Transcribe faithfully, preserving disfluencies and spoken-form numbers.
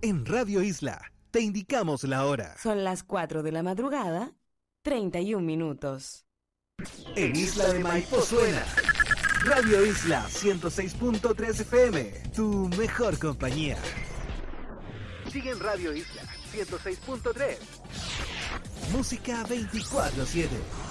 En Radio Isla, te indicamos la hora. Son las cuatro de la madrugada, treinta y un minutos. En Isla de Maipo suena Radio Isla ciento seis punto tres F M, tu mejor compañía. Sigue en Radio Isla ciento seis punto tres. Música veinticuatro siete.